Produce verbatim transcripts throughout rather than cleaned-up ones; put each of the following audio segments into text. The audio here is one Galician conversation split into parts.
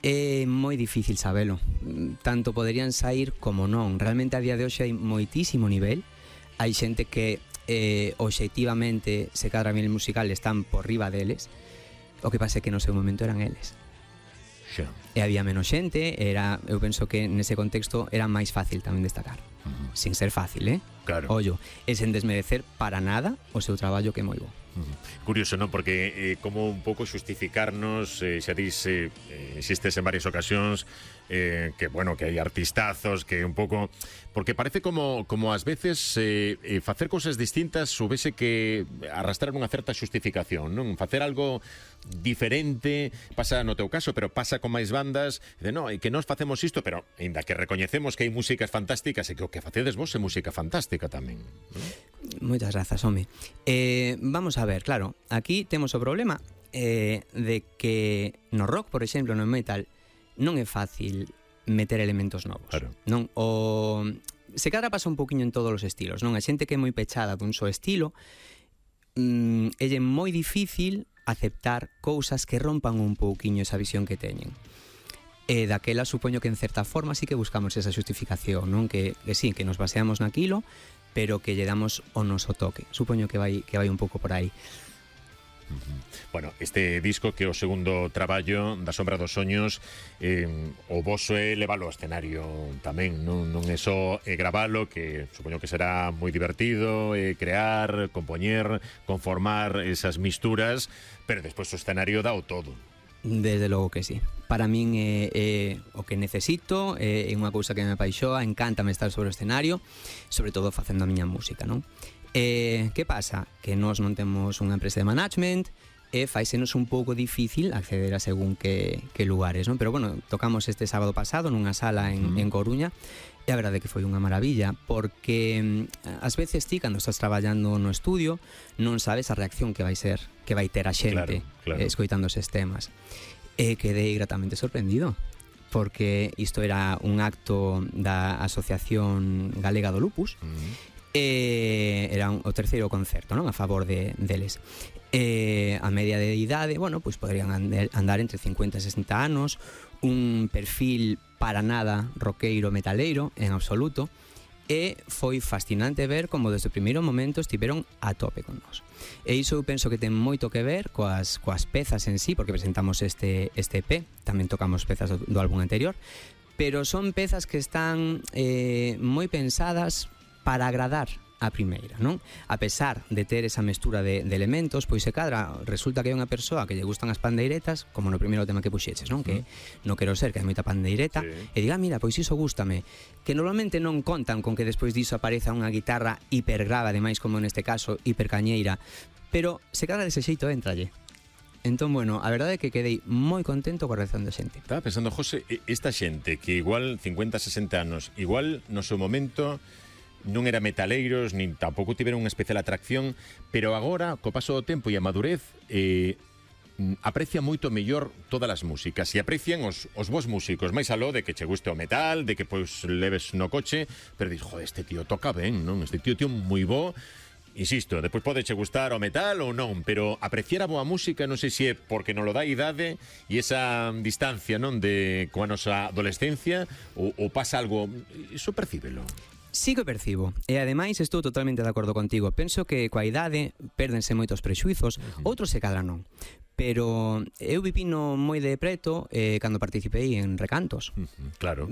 É moi difícil sabelo. Tanto poderían sair como non. Realmente a día de hoxe hai moitísimo nivel. Hai xente que eh, obxectivamente, se cadra bien el musical, están por riba deles. O que pasa é que no seu momento eran eles. Xa. E había menos xente, era, eu penso que nese contexto era máis fácil tamén destacar. Uh-huh. Sin ser fácil, eh? Claro. Ollo, e sen desmerecer para nada o seu traballo, que é moi bo. Uh-huh. Curioso, non? Porque eh, como un pouco xustificarnos, eh, xa dis, eh, existes en varias ocasións, eh, que, bueno, que hai artistazos, que un pouco... Porque parece como, como ás veces eh, eh, facer cousas distintas soubese que arrastrar unha certa xustificación, non? Facer algo diferente, pasa no teu caso, pero pasa con máis bandas, de no, e que nós facemos isto, pero ainda que recoñecemos que hai músicas fantásticas e que o que facedes vos é música fantástica tamén, non? Moitas grazas, home. Eh, vamos a ver, claro, aquí temos o problema eh, de que no rock, por exemplo, no metal, non é fácil meter elementos novos. Claro. Non, o se cadra pasa un poquinho en todos os estilos, non? A xente que é moi pechada dun só estilo, mm, é moi difícil aceptar cousas que rompan un pouquiño esa visión que teñen. E daquela supoño que en certa forma sí que buscamos esa justificación, non? Que, que sí, que nos baseamos naquilo, pero que lle damos o noso toque. Supoño que vai que vai un pouco por aí. Bueno, este disco que é o segundo traballo da Sombra dos Soños, eh, o voso é levalo ao escenario tamén, non, non é só eh, gravalo, que supoño que será moi divertido, eh, crear, compoñer, conformar esas misturas, pero despois o escenario dá o todo. Desde logo que sí. Para min é, é o que necesito, é unha cousa que me apaixoa, encántame estar sobre o escenario, sobre todo facendo a miña música, non? Eh, que pasa? Que nós non temos unha empresa de management e faisenos un pouco difícil acceder a según que, que lugares, non? Pero bueno, tocamos este sábado pasado nunha sala en, mm. en Coruña e a verdade que foi unha maravilla, porque ás veces ti, cando estás traballando no estudio, non sabes a reacción que vai ser, que vai ter a xente, claro, claro. eh, escoitando eses temas. E quedei gratamente sorprendido, porque isto era un acto da Asociación Galega do Lupus, mm. E era un, o terceiro concerto, non? A favor de, deles. E a media de idade, bueno, pois podrían andar, andar entre cincuenta e sesenta anos, un perfil para nada roqueiro metaleiro en absoluto, e foi fascinante ver como desde o primeiro momento estiveron a tope con nós. E iso eu penso que ten moito que ver coas, coas pezas en sí, porque presentamos este, este E P, tamén tocamos pezas do, do álbum anterior, pero son pezas que están eh, moi pensadas para agradar a primeira, non? A pesar de ter esa mestura de, de elementos, pois se cadra, resulta que é unha persoa que lle gustan as pandeiretas, como no primeiro tema que puxeches, non? Mm. Que non quero ser, que hai moita pandeireta, sí. E diga, mira, pois iso gústame, que normalmente non contan con que despois diso apareza unha guitarra hipergrave, ademais como neste caso, hipercañeira, pero se cadra dese xeito entralle. Entón, bueno, a verdade é que quedei moi contento coa reacción da xente. Estaba pensando, José, esta xente que igual cincuenta, sesenta anos, igual no seu momento non era metaleiros, nin tampouco tiveron unha especial atracción, pero agora, co paso do tempo e a madurez, eh, aprecia moito mellor todas as músicas e aprecian os, os vos músicos, máis aló de que che guste o metal, de que pois leves no coche, pero dis, joder, este tío toca ben, non? Este tío tío moi bo. Insisto, despois pode che gustar o metal ou non, pero apreciar a boa música non sei se é porque non lo dá a idade e esa distancia, non, de coa nosa adolescencia, ou, ou pasa algo, iso percíbelo. Sí que percibo, e ademais estou totalmente de acordo contigo. Penso que coa idade pérdense moitos prexuizos, uh-huh. Outros se cadra non. Pero eu vivino moi de preto eh, cando participei en recantos. Uh-huh, claro.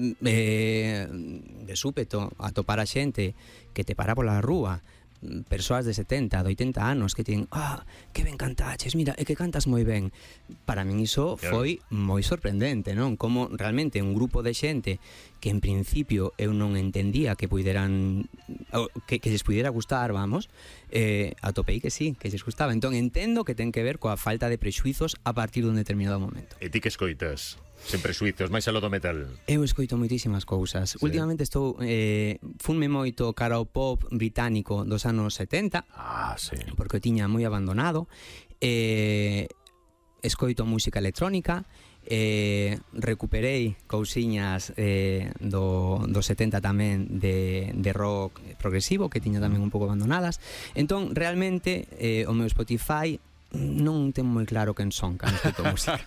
Eh, de súpeto, atopar a xente que te para pola rúa, persoas de setenta, de oitenta anos que ten, ah, que ben cantaches, mira, é que cantas moi ben. Para min iso foi moi sorprendente, non? Como realmente un grupo de xente que en principio eu non entendía que puideran que, que lles puidera gustar, vamos, eh, atopei que sí, que lles gustaba. Entón entendo que ten que ver coa falta de prexuizos a partir dun determinado momento. E ti que escoitas? Sempre suizos, máis aló do metal. Eu escoito moitísimas cousas. Sí. Últimamente estou eh, funme moito cara ao pop británico dos anos setenta. Ah, sí. Porque o tiña moi abandonado. Eh, escoito música electrónica. Eh, recuperei cousiñas eh, do, do setenta tamén de, de rock progresivo que tiña tamén un pouco abandonadas. Entón, realmente, eh, o meu Spotify non ten moi claro quen son cando escoito música.